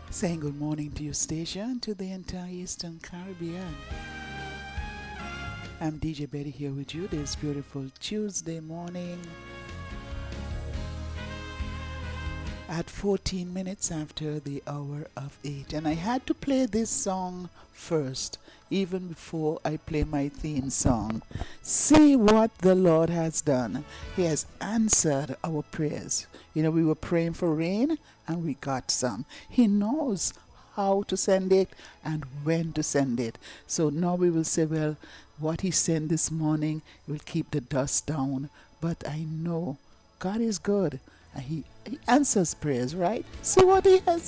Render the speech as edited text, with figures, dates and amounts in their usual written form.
Saying good morning to your station, to the entire Eastern Caribbean. I'm DJ Betty here with you this beautiful Tuesday morning at 14 minutes after the hour of 8. And I had to play this song first, even before I play my theme song. See what the Lord has done. He has answered our prayers. You know, we were praying for rain and we got some. He knows how to send it and when to send it. So now we will say, well, what he sent this morning will keep the dust down. But I know God is good. And he answers prayers, right? See what he has